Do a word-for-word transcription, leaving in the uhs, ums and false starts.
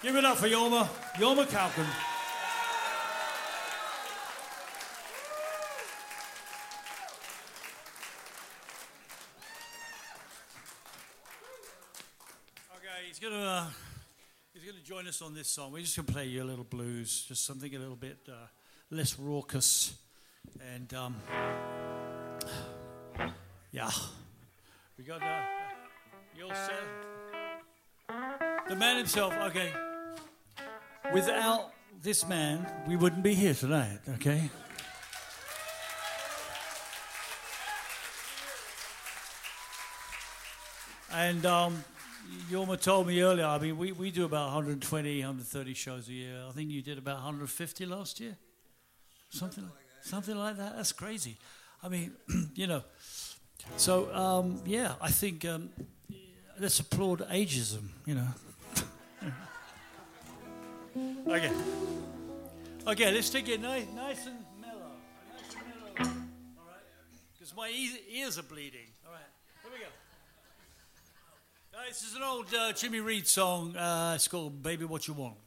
Give it up for Jorma. Jorma Kaukonen. Okay, he's gonna uh, he's gonna join us on this song. We're just gonna play you a little blues, just something a little bit uh, less raucous, and um, yeah, we got uh, you all set? The man himself. Okay, without this man, we wouldn't be here tonight. Okay. And um, Jorma told me earlier, I mean, we, we do about one hundred twenty, one hundred thirty shows a year. I think you did about one hundred fifty last year? Something like, something like that. That's crazy. I mean, you know. So, um, yeah, I think um, let's applaud ageism, you know. Okay. Okay, let's take it nice, nice and mellow. Nice and mellow. All right? Because my ears, ears are bleeding. All right, here we go. Uh, this is an old uh, Jimmy Reed song. Uh, it's called Baby What You Want.